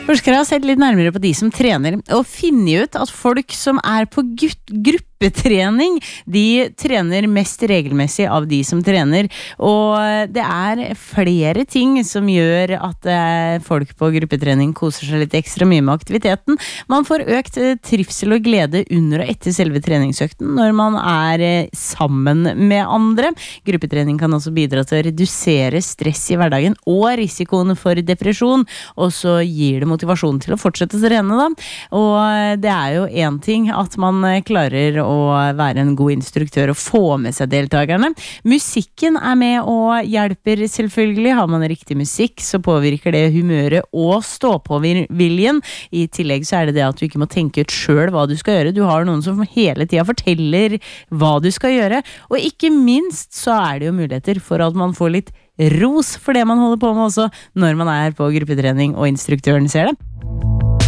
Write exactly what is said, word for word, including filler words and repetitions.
Forskere har sett litt nærmere på de som trener, og finner ut at folk som er på gutt, gruppetrening, de trener mest regelmessig av de som trener. Og det er flere ting som gjør at eh, folk på gruppetrening koser seg litt ekstra mye med aktiviteten. Man får økt eh, trivsel og glede under og etter selve treningsøkten når man er eh, sammen med andre. Gruppetrening kan også bidra til å redusere stress i hverdagen og risikoen for depresjon, og så gir det motivasjon til å fortsette å trene da. Og det er jo en ting at man klarer å være en god instruktør og få med seg deltakerne. Musikken er med og hjelper selvfølgelig. Har man riktig musikk, så påvirker det humøret og stå-på-viljen. I tillegg så er det det at du ikke må tenke ut selv hva du skal gjøre. Du har noen som hele tiden forteller hva du skal gjøre. Og ikke minst så er det jo muligheter for at man får litt ros for det man holder på med også, når man er på gruppetrening og instruktøren ser det.